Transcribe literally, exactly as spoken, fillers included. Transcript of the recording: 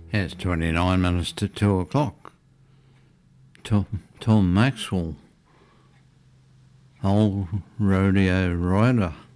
Yeah, it's twenty-nine minutes to two o'clock. Tom, Tom Maxwell, old rodeo rider.